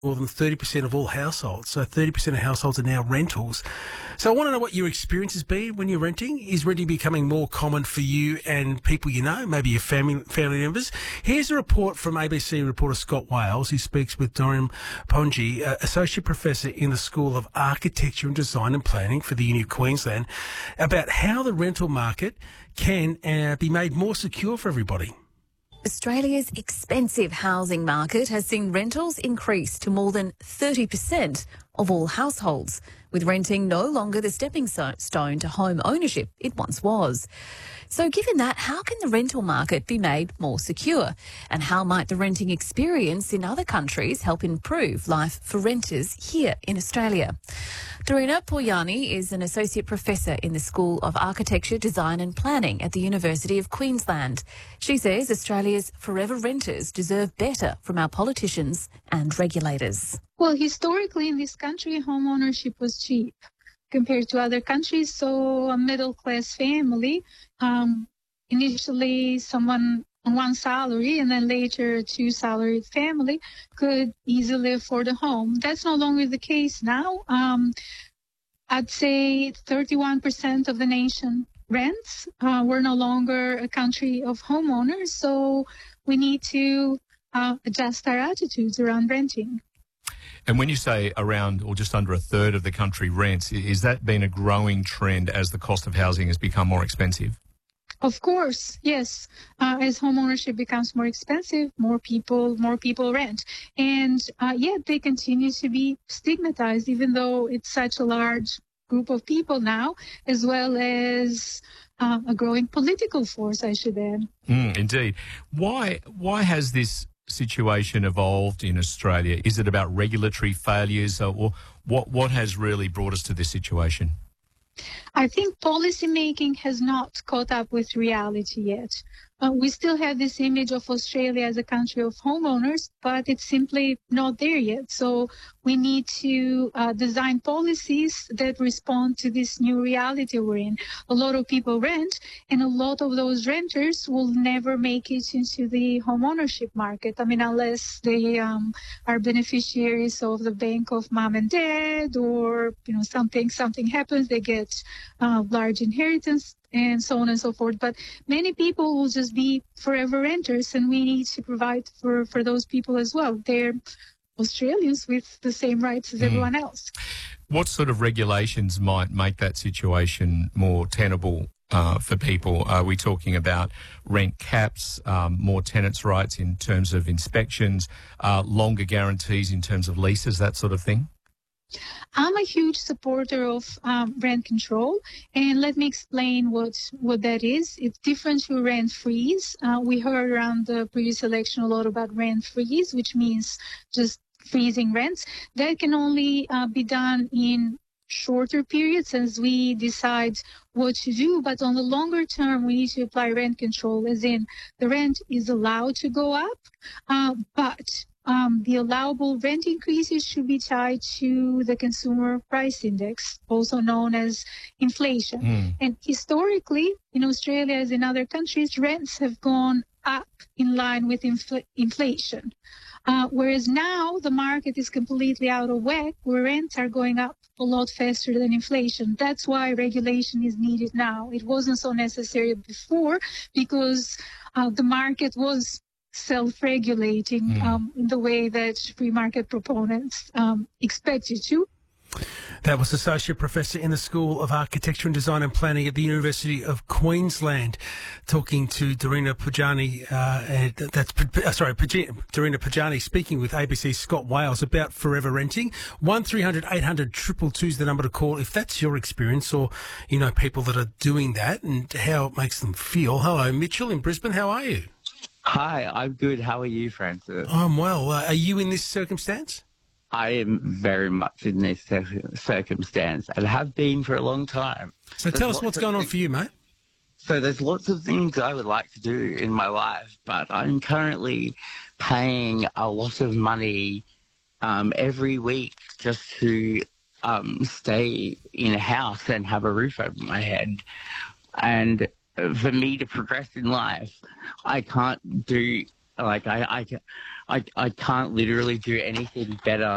more than 30% of all households. So 30% of households are now rentals. So I want to know what your experience has been when you're renting. Is renting becoming more common for you and people you know, maybe your family members? Here's a report from ABC reporter Scott Wales, who speaks with Dorian Ponji, Associate Professor in the School of Architecture and Design and Planning for the Uni of Queensland, about how the rental market can be made more secure for everybody. Australia's expensive housing market has seen rentals increase to more than 30% of all households, with renting no longer the stepping stone to home ownership it once was. So given that, how can the rental market be made more secure? And how might the renting experience in other countries help improve life for renters here in Australia? Dorina Poyani is an Associate Professor in the School of Architecture, Design and Planning at the University of Queensland. She says Australia's forever renters deserve better from our politicians and regulators. Well, historically in this country, home ownership was cheap compared to other countries. So a middle-class family, initially someone on one salary and then later a two-salaried family could easily afford a home. That's no longer the case now. I'd say 31% of the nation rents. We're no longer a country of homeowners, so we need to adjust our attitudes around renting. And when you say around or just under a third of the country rents, is that been a growing trend as the cost of housing has become more expensive? Of course, yes. As home ownership becomes more expensive, more people rent. And yet they continue to be stigmatized, even though it's such a large group of people now, as well as a growing political force, I should add. Indeed. Why has this situation evolved in Australia? Is it about regulatory failures, or what has really brought us to this situation? I think policy making has not caught up with reality yet. We still have this image of Australia as a country of homeowners, but it's simply not there yet. So we need to design policies that respond to this new reality we're in. A lot of people rent, and a lot of those renters will never make it into the homeownership market. I mean, unless they are beneficiaries of the bank of mom and dad, or something happens, they get large inheritance, and so on and so forth. But many people will just be forever renters, and we need to provide for those people as well. They're Australians with the same rights as everyone else. What sort of regulations might make that situation more tenable for people? Are we talking about rent caps, more tenants' rights in terms of inspections, longer guarantees in terms of leases, that sort of thing? I'm a huge supporter of rent control, and let me explain what that is. It's different to rent freeze. We heard around the previous election a lot about rent freeze, which means just freezing rents. That can only be done in shorter periods as we decide what to do, but on the longer term we need to apply rent control, as in the rent is allowed to go up, but the allowable rent increases should be tied to the consumer price index, also known as inflation. And historically, in Australia as in other countries, rents have gone up in line with inflation. Whereas now the market is completely out of whack, where rents are going up a lot faster than inflation. That's why regulation is needed now. It wasn't so necessary before, because the market was self-regulating in the way that free market proponents expect it to. That was Associate Professor in the School of Architecture and Design and Planning at the University of Queensland, talking to Dorina Poyani. Dorina Poyani speaking with ABC's Scott Wales about forever renting. 1300 800 222 is the number to call if that's your experience, or you know people that are doing that and how it makes them feel. Hello, Mitchell in Brisbane. How are you? Hi, I'm good. How are you, Francis? I'm well. Are you in this circumstance? I am very much in this circumstance and have been for a long time. So tell us what's going on for you, mate. So there's lots of things I would like to do in my life, but I'm currently paying a lot of money every week just to stay in a house and have a roof over my head. And for me to progress in life, I can't do, I can't literally do anything better